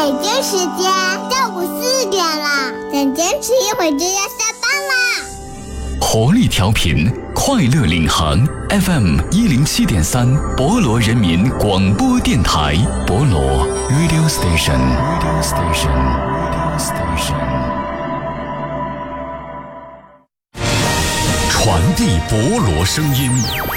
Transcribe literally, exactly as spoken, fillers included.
北京时间上午四点了，再坚持一会儿就要下班啦。 活力调频，快乐领航 F M 一零七点三，博罗人民广播电台，博罗 Radio Station Radio Station Radio Station， 传递博罗声音，